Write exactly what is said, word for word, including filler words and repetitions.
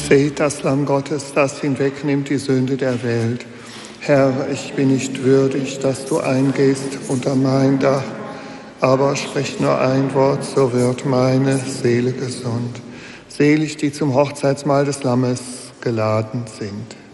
Seht das Lamm Gottes, das hinwegnimmt die Sünde der Welt. Herr, ich bin nicht würdig, dass du eingehst unter mein Dach, aber sprich nur ein Wort, so wird meine Seele gesund. Selig, die zum Hochzeitsmahl des Lammes geladen sind.